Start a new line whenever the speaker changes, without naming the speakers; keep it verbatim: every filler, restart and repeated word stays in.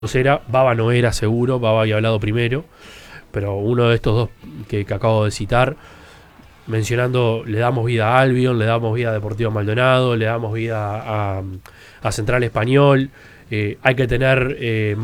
Era, Baba no era seguro, Baba había hablado primero, pero uno de estos dos que, que acabo de citar, mencionando, le damos vida a Albion, le damos vida a Deportivo Maldonado, le damos vida a, a Central Español, eh, hay que tener eh,